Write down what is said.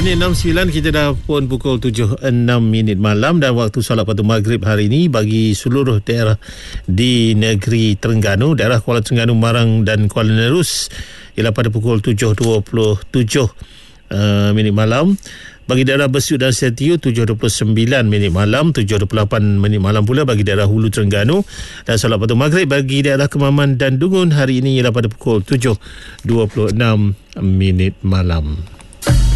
ni 6.9, kita dah pun pukul 7.06 malam dan waktu solat waktu maghrib hari ini bagi seluruh daerah di negeri Terengganu, daerah Kuala Terengganu, Marang dan Kuala Nerus ialah pada pukul 7.27 malam. Bagi daerah Besut dan Setiu 7.29 malam, 7.28 malam pula bagi daerah Hulu Terengganu. Dan solat waktu maghrib bagi daerah Kemaman dan Dungun hari ini ialah pada pukul 7.26 malam.